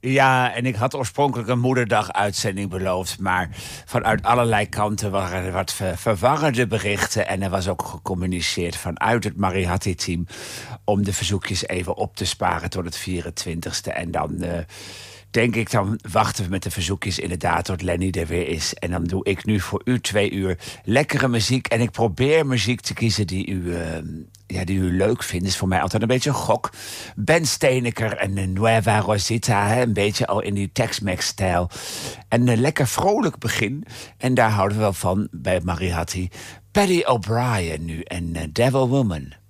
Ja, en ik had oorspronkelijk een moederdag-uitzending beloofd, maar vanuit allerlei kanten waren er wat verwarrende berichten. En er was ook gecommuniceerd vanuit het Mariatti-team om de verzoekjes even op te sparen tot het 24e. En dan denk ik, dan wachten we met de verzoekjes inderdaad tot Lenny er weer is. En dan doe ik nu voor u 2 uur lekkere muziek. En ik probeer muziek te kiezen die u leuk vindt. Is voor mij altijd een beetje een gok. Ben Steeneker en Nueva Rosita, hè, een beetje al in die Tex-Mex-stijl. En een lekker vrolijk begin. En daar houden we wel van bij Mariatti. Paddy O'Brien nu en Devil Woman.